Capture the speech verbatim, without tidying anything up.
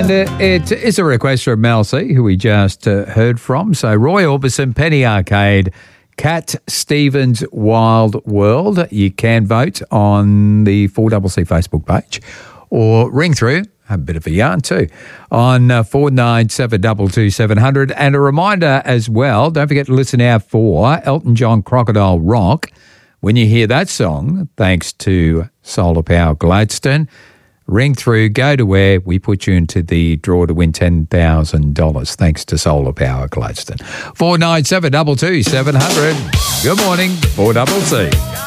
And uh, it is a request from Mel C, who we just uh, heard from. So Roy Orbison, Penny Arcade, Cat Stevens, Wild World. You can vote on the four C C Facebook page or ring through, have a bit of a yarn too, on uh, four nine seven two two seven zero zero. And a reminder as well, don't forget to listen out for Elton John Crocodile Rock. When you hear that song, thanks to Solar Power Gladstone, ring through, go to where we put you into the draw to win ten thousand dollars thanks to Solar Power Gladstone. four nine seven two two seven zero zero. Good morning, four C C.